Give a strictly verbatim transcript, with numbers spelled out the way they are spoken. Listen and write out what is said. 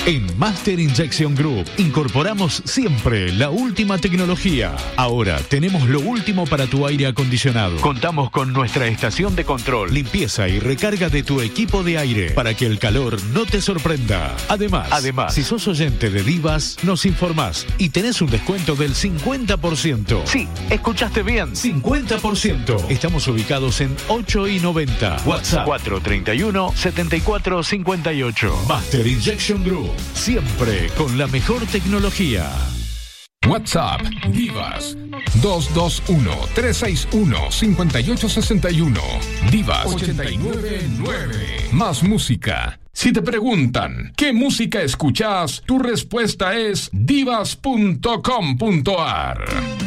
En Master Injection Group incorporamos siempre la última tecnología. Ahora tenemos lo último para tu aire acondicionado. Contamos con nuestra estación de control, limpieza y recarga de tu equipo de aire para que el calor no te sorprenda. Además, además, si sos oyente de Divas, nos informás y tenés un descuento del cincuenta por ciento. Sí, escuchaste bien, cincuenta por ciento. Estamos ubicados en ocho y noventa. WhatsApp cuatro treinta y uno, setenta y cuatro cincuenta y ocho. Master Injection Group, siempre con la mejor tecnología. WhatsApp Divas dos dos uno, tres seis uno, cinco ocho seis uno. Divas ochenta y nueve nueve. Más música. Si te preguntan ¿qué música escuchas? Tu respuesta es divas punto com punto ar.